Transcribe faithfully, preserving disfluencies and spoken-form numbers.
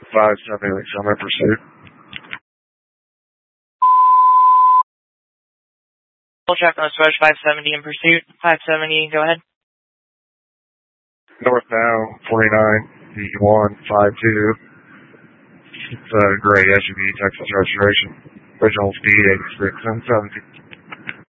five seventy, like summer pursuit. Full traffic on Swash five seventy in pursuit. five seventy, go ahead. Northbound forty-nine, D one five two. It's a gray S U V, Texas registration. Original speed eighty-six and seventy.